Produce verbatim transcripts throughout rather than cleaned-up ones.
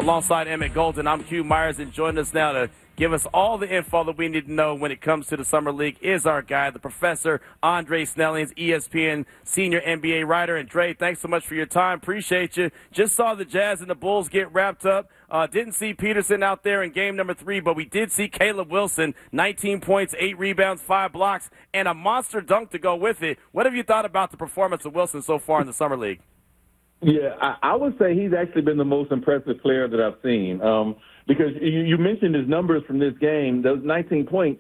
Alongside Emmett Golden, I'm Hugh Myers, and joining us now to give us all the info that we need to know when it comes to the Summer League is our guy, the professor, Andre Snellings, E S P N senior N B A writer. And Dre, thanks so much for your time. Appreciate you. Just saw the Jazz and the Bulls get wrapped up. Uh, didn't see Peterson out there in game number three, but we did see Caleb Wilson, nineteen points, eight rebounds, five blocks, and a monster dunk to go with it. What have you thought about the performance of Wilson so far in the Summer League? Yeah, I, I would say he's actually been the most impressive player that I've seen. Um, because you, you mentioned his numbers from this game, those nineteen points.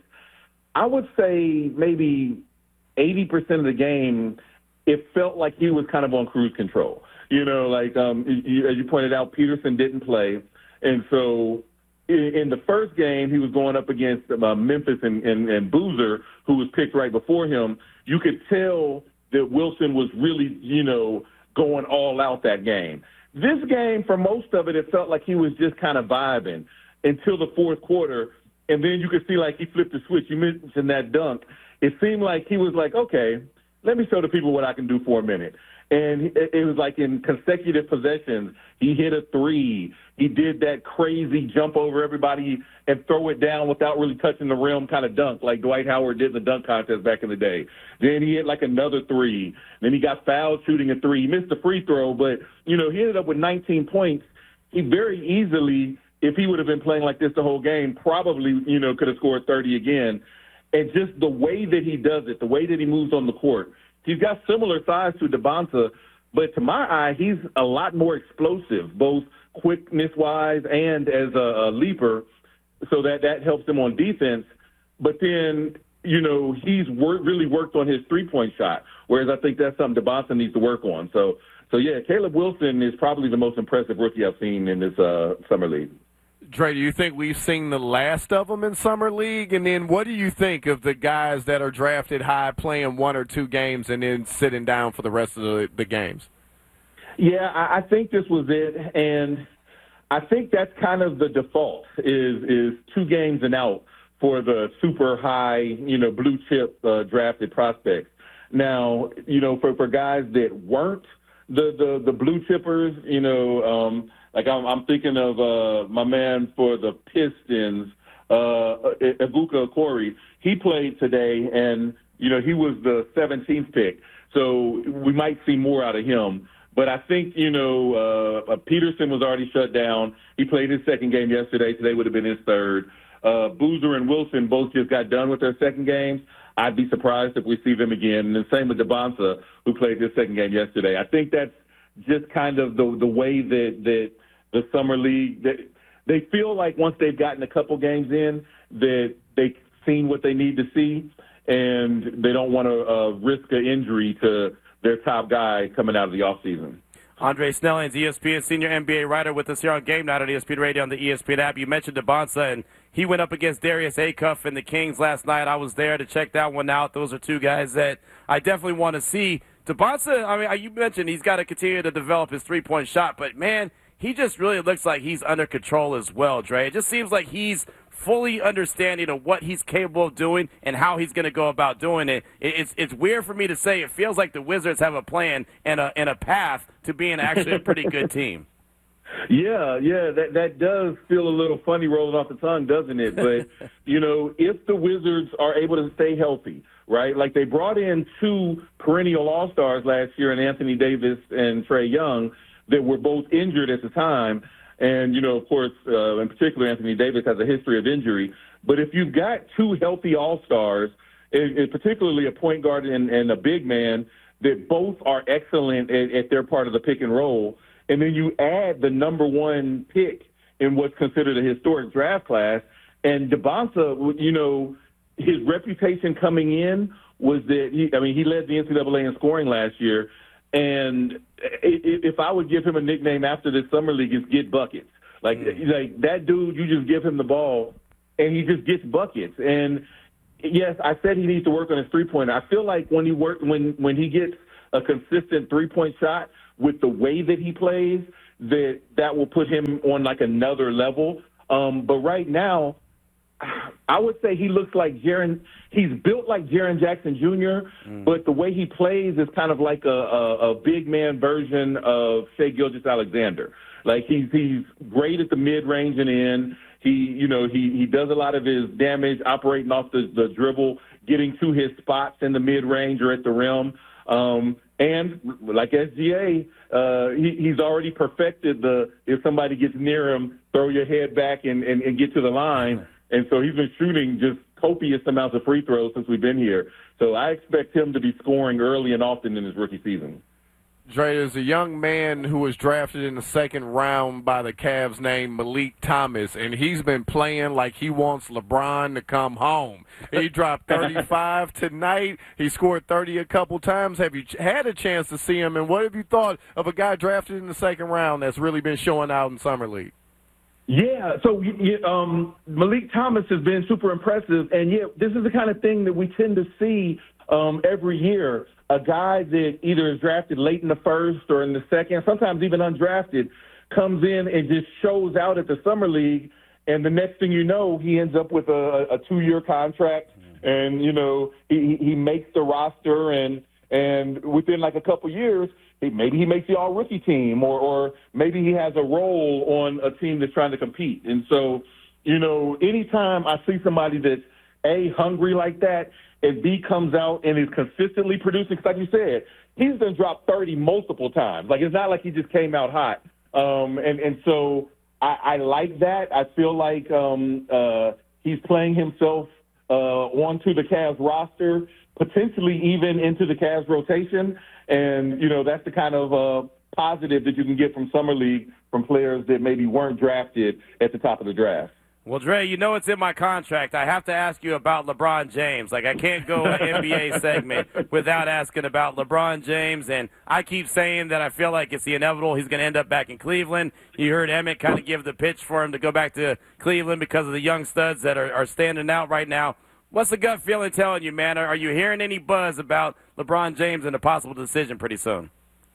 I would say maybe eighty percent of the game, it felt like he was kind of on cruise control. You know, like um, you, as you pointed out, Peterson didn't play. And so in, in the first game, he was going up against uh, Memphis and, and, and Boozer, who was picked right before him. You could tell that Wilson was really, you know, going all out that game. This game, for most of it, it felt like he was just kind of vibing until the fourth quarter, and then you could see like he flipped the switch. You mentioned that dunk. It seemed like he was like, okay, let me show the people what I can do for a minute. And it was like in consecutive possessions, he hit a three. He did that crazy jump over everybody and throw it down without really touching the rim kind of dunk like Dwight Howard did in the dunk contest back in the day. Then he hit like another three. Then he got fouled shooting a three. He missed the free throw, but, you know, he ended up with nineteen points. He very easily, if he would have been playing like this the whole game, probably, you know, could have scored thirty again. And just the way that he does it, the way that he moves on the court, he's got similar size to Debonta, but to my eye, he's a lot more explosive, both quickness-wise and as a, a leaper, so that, that helps him on defense. But then, you know, he's wor- really worked on his three-point shot, whereas I think that's something Debonta needs to work on. So, so yeah, Caleb Wilson is probably the most impressive rookie I've seen in this uh, Summer League. Dre, do you think we've seen the last of them in Summer League? And then what do you think of the guys that are drafted high playing one or two games and then sitting down for the rest of the, the games? Yeah, I, I think this was it. And I think that's kind of the default is is two games and out for the super high, you know, blue chip uh, drafted prospects. Now, you know, for, for guys that weren't the, the, the blue chippers, you know, um, like I'm, I'm thinking of uh, my man for the Pistons, uh, Ibuka Okoro. He played today, and you know he was the seventeenth pick, so we might see more out of him. But I think you know uh, Peterson was already shut down. He played his second game yesterday. Today would have been his third. Uh, Boozer and Wilson both just got done with their second games. I'd be surprised if we see them again. And the same with Debonta, who played his second game yesterday. I think that's just kind of the the way that that. The Summer League, they, they feel like once they've gotten a couple games in that they've seen what they need to see, and they don't want to uh, risk an injury to their top guy coming out of the offseason. Andre Snellings, E S P N senior N B A writer with us here on Game Night on E S P N Radio on the E S P N app. You mentioned Debonta, and he went up against Darius Acuff and the Kings last night. I was there to check that one out. Those are two guys that I definitely want to see. Debonta, I mean, you mentioned he's got to continue to develop his three-point shot, but, man, he just really looks like he's under control as well, Dre. It just seems like he's fully understanding of what he's capable of doing and how he's going to go about doing it. It's it's weird for me to say. It feels like the Wizards have a plan and a and a path to being actually a pretty good team. Yeah, yeah, that that does feel a little funny rolling off the tongue, doesn't it? But, you know, if the Wizards are able to stay healthy, right, like they brought in two perennial All-Stars last year in Anthony Davis and Trae Young, that were both injured at the time. And, you know, of course, uh, in particular, Anthony Davis has a history of injury. But if you've got two healthy all-stars, and, and particularly a point guard and, and a big man that both are excellent at, at their part of the pick and roll, and then you add the number one pick in what's considered a historic draft class, and Debonta, you know, his reputation coming in was that, he, I mean, he led the N C double A in scoring last year. And if I would give him a nickname after this Summer League, it's Get Buckets. Like, mm. like that dude, you just give him the ball, and he just gets buckets. And, yes, I said he needs to work on his three-pointer. I feel like when he work, when, when he gets a consistent three-point shot with the way that he plays, that that will put him on, like, another level. Um, but right now, I would say he looks like Jaren. He's built like Jaren Jackson Junior, mm. but the way he plays is kind of like a, a, a big man version of Shai Gilgeous-Alexander. Like he's he's great at the mid range and in. He you know he he does a lot of his damage operating off the, the dribble, getting to his spots in the mid range or at the rim. Um, and like S G A, uh, he, he's already perfected the if somebody gets near him, throw your head back and, and, and get to the line. And so he's been shooting just copious amounts of free throws since we've been here. So I expect him to be scoring early and often in his rookie season. Dre, there's a young man who was drafted in the second round by the Cavs named Malik Thomas, and he's been playing like he wants LeBron to come home. He dropped thirty-five tonight. He scored thirty a couple times. Have you had a chance to see him, and what have you thought of a guy drafted in the second round that's really been showing out in Summer League? Yeah, so um, Malik Thomas has been super impressive, and, yeah, this is the kind of thing that we tend to see um, every year. A guy that either is drafted late in the first or in the second, sometimes even undrafted, comes in and just shows out at the Summer League, and the next thing you know, he ends up with a, a two-year contract, and, you know, he, he makes the roster, and and within like a couple years, he, maybe he makes the all-rookie team, or, or maybe he has a role on a team that's trying to compete. And so, you know, anytime I see somebody that's, A, hungry like that, and B, comes out and is consistently producing, like you said, he's been dropped thirty multiple times. Like, it's not like he just came out hot. Um, and, and so I, I like that. I feel like um, uh, he's playing himself uh, onto the Cavs roster, potentially even into the Cavs rotation. And, you know, that's the kind of uh, positive that you can get from Summer League from players that maybe weren't drafted at the top of the draft. Well, Dre, you know it's in my contract. I have to ask you about LeBron James. Like, I can't go an N B A segment without asking about LeBron James. And I keep saying that I feel like it's the inevitable. He's going to end up back in Cleveland. You heard Emmett kind of give the pitch for him to go back to Cleveland because of the young studs that are, are standing out right now. What's the gut feeling telling you, man? Are you hearing any buzz about LeBron James and a possible decision pretty soon?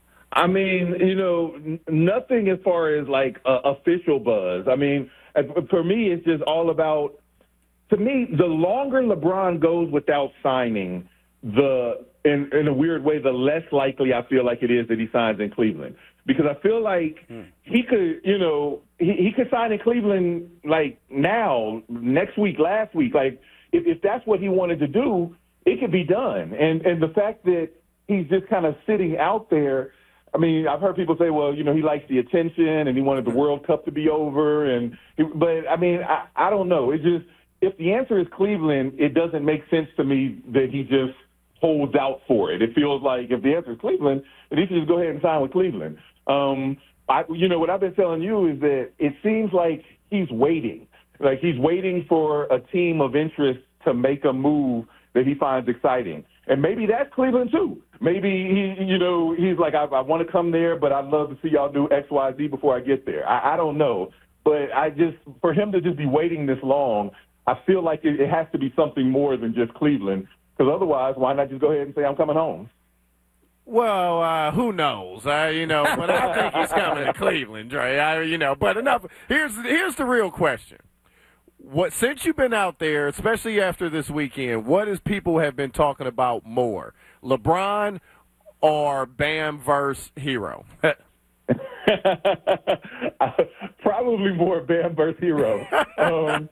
I mean, you know, n- nothing as far as, like, uh, official buzz. I mean, for me, it's just all about, to me, the longer LeBron goes without signing, the in, in a weird way, the less likely I feel like it is that he signs in Cleveland. Because I feel like hmm. he could, you know, he, he could sign in Cleveland, like, now, next week, last week. Like, if, if that's what he wanted to do, it could be done. And, and the fact that he's just kind of sitting out there, I mean, I've heard people say, well, you know, he likes the attention and he wanted the World Cup to be over. And he, but, I mean, I, I don't know. It just, if the answer is Cleveland, it doesn't make sense to me that he just holds out for it. It feels like if the answer is Cleveland, then he should just go ahead and sign with Cleveland. Um, I, you know, what I've been telling you is that it seems like he's waiting. Like he's waiting for a team of interest to make a move that he finds exciting. And maybe that's Cleveland, too. Maybe, he, you know, he's like, I, I want to come there, but I'd love to see y'all do X, Y, Z before I get there. I, I don't know. But I just, for him to just be waiting this long, I feel like it, it has to be something more than just Cleveland. Because otherwise, why not just go ahead and say, I'm coming home? Well, uh, who knows? Uh, you know, but I think he's coming to Cleveland, Dre. I, you know, but enough. Here's here's the real question. What, since you've been out there, especially after this weekend, what is people have been talking about more, LeBron or Bam versus Hero? Probably more Bam versus Hero. Um,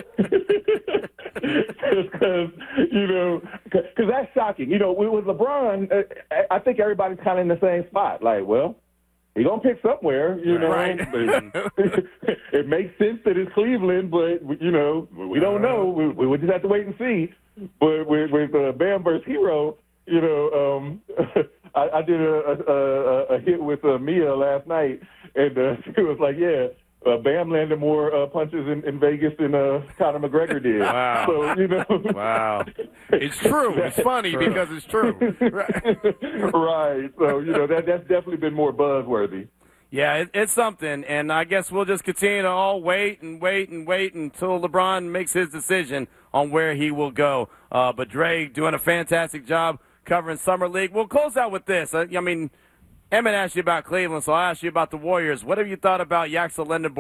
because, you know, because that's shocking. You know, with LeBron, I think everybody's kind of in the same spot. Like, well, he's going to pick somewhere, you know. Right. But it makes sense that it's Cleveland, but, you know, we don't know. We, we just have to wait and see. But with, with uh, Bam versus Hero, you know, um, I, I did a, a, a hit with uh, Mia last night, and uh, she was like, yeah, uh, Bam landed more uh, punches in, in Vegas than uh, Conor McGregor did. Wow. So, you know. Wow. It's true. It's funny because it's true. Right. Right. So, you know, that that's definitely been more buzzworthy. Yeah, it, it's something, and I guess we'll just continue to all wait and wait and wait until LeBron makes his decision on where he will go. Uh, but Dre doing a fantastic job covering Summer League. We'll close out with this. I, I mean, Emmett asked you about Cleveland, so I'll ask you about the Warriors. What have you thought about Yaxel Lendeborg?